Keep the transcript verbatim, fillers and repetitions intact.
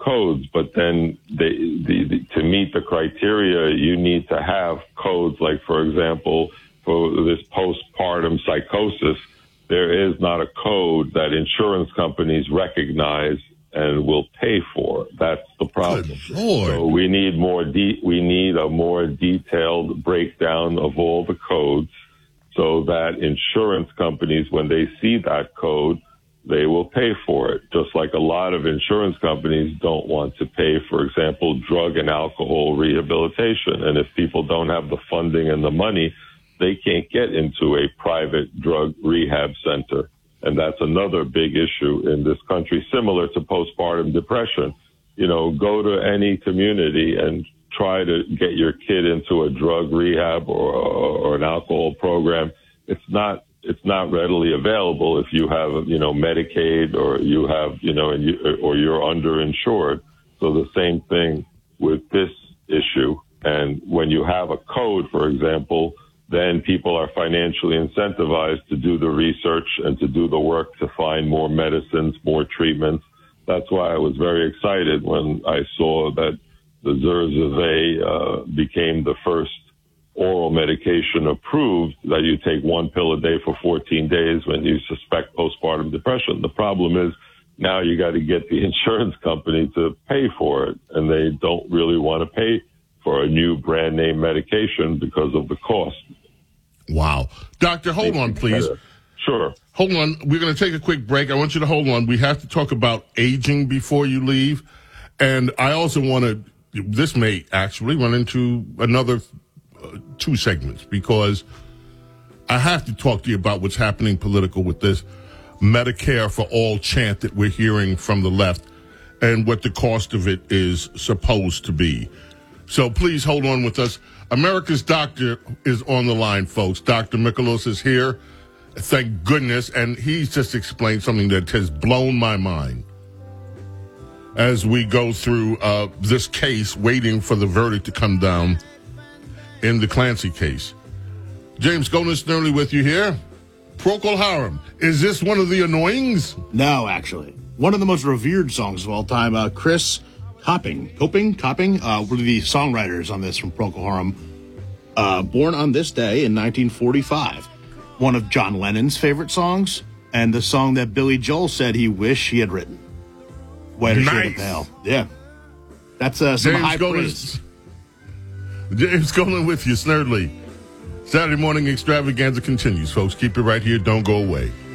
codes, but then they, the, the, to meet the criteria, you need to have codes. Like, for example, for this postpartum psychosis, there is not a code that insurance companies recognize and will pay for. That's the problem. Good Lord. So we need more. De- we need a more detailed breakdown of all the codes, so that insurance companies, when they see that code, they will pay for it. Just like a lot of insurance companies don't want to pay, for example, drug and alcohol rehabilitation. And if people don't have the funding and the money, they can't get into a private drug rehab center. And that's another big issue in this country, similar to postpartum depression. You know, go to any community and try to get your kid into a drug rehab or, or an alcohol program. It's not, it's not readily available if you have, you know, Medicaid or you have, you know, and you, or you're underinsured. So the same thing with this issue. And when you have a code, for example, then people are financially incentivized to do the research and to do the work to find more medicines, more treatments. That's why I was very excited when I saw that the Zurzuvae uh, became the first oral medication approved, that you take one pill a day for fourteen days when you suspect postpartum depression. The problem is now you got to get the insurance company to pay for it, and they don't really want to pay for a new brand name medication because of the cost. Wow. Doctor, hold on, please. Sure. Hold on. We're going to take a quick break. I want you to hold on. We have to talk about aging before you leave. And I also want to, this may actually run into another uh, two segments, because I have to talk to you about what's happening political with this Medicare for all chant that we're hearing from the left and what the cost of it is supposed to be. So please hold on with us. America's Doctor is on the line, folks. Doctor Michalos is here. Thank goodness. And he's just explained something that has blown my mind as we go through uh, this case, waiting for the verdict to come down in the Clancy case. James Golden Snerdley with you here. Procol Harum. Is this one of the annoyings? No, actually. One of the most revered songs of all time. Uh, Chris Copping, Coping, Copping, uh, were the songwriters on this from Procol Harum. Uh, born on this day in nineteen forty-five. One of John Lennon's favorite songs, and the song that Billy Joel said he wished he had written. Whiter Nice. Shade of Pale. Yeah. That's uh, some James high Golden, praise. James Golden with you, Snerdley. Saturday morning extravaganza continues, folks. Keep it right here. Don't go away.